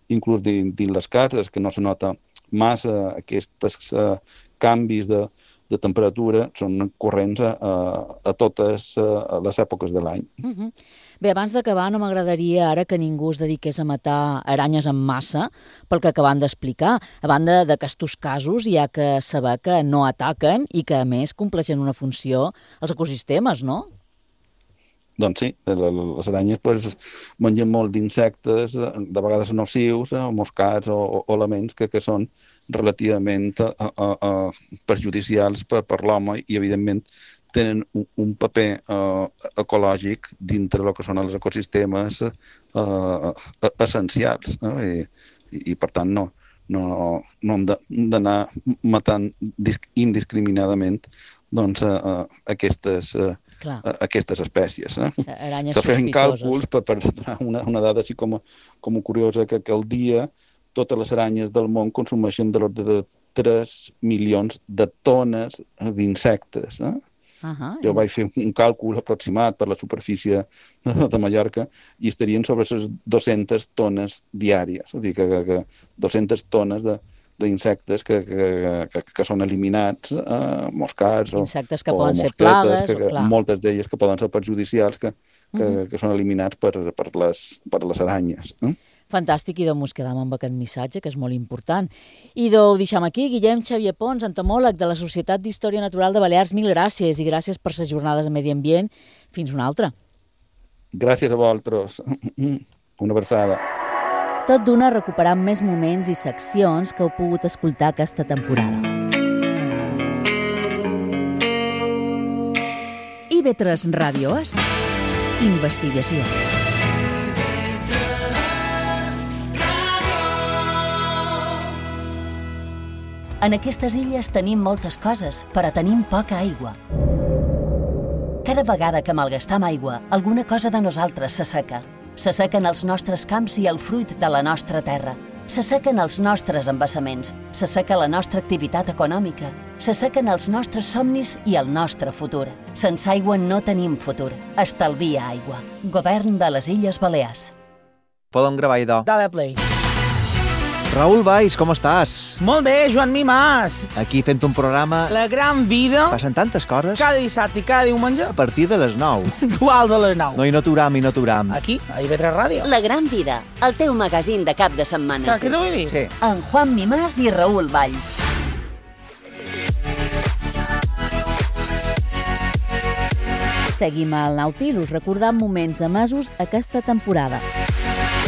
inclús dins les cases, que no se nota massa aquests canvis de temperatura, són corrents a totes les èpoques de l'any. Bé, abans d'acabar, no m'agradaria ara que ningú es dediqués a matar aranyes en massa pel que acabem d'explicar. A banda d'aquests casos, hi ha que saber que no ataquen i que, a més, compleixen una funció als ecosistemes, no? Doncs sí, les aranyes mengen molt d'insectes, de vegades nocius, moscats o elements que són relativament perjudicials per l'home i, evidentment, tenen un paper ecològic dintre del que són els ecosistemes essencials. I per tant, no hem d'anar matant indiscriminadament aquestes espècies. Se feien càlculs, per donar una dada així com curiosa, que al dia totes les aranyes del món consumeixen de l'ordre de 3 milions de tones d'insectes. Jo vaig fer un càlcul aproximat per la superfície de Mallorca i estarien sobre les 200 tones diàries. És a dir, que 200 tones d'insectes que són eliminats, moscats o insectes que poden ser plagues, moltes d'elles que poden ser perjudicials, que són eliminats per les aranyes. Fantàstic, i doncs quedam amb aquest missatge, que és molt important. I ho deixem aquí. Guillem Xavier Pons, entomòleg de la Societat d'Història Natural de Balears, mil gràcies, i gràcies per les jornades de Medi Ambient. Fins una altra. Gràcies a vosaltres. Una abraçada. Tot d'una recuperant més moments i seccions que heu pogut escoltar aquesta temporada. IB3 Ràdio és investigació. En aquestes illes tenim moltes coses, però tenim poca aigua. Cada vegada que malgastam aigua, alguna cosa de nosaltres s'asseca. S'assequen els nostres camps i el fruit de la nostra terra. S'assequen els nostres embassaments, s'asseca la nostra activitat econòmica, s'assequen els nostres somnis i el nostre futur. Sense aigua no tenim futur. Estalvia aigua. Govern de les Illes Balears. Podem gravar, idò. Dale play. Raül Valls, com estàs? Molt bé, Joan Mimàs. Aquí fent un programa... La gran vida. Passen tantes coses. Cada dissabte i cada diumenge. A partir de les 9. Puntuals a les 9. No, i no t'uram. Aquí, a IB3 Ràdio. La gran vida, el teu magazín de cap de setmana. Saps què t'ho vull dir? Sí. En Juan Mimàs i Raül Valls. Seguim al Nautilus recordant moments emesos aquesta temporada.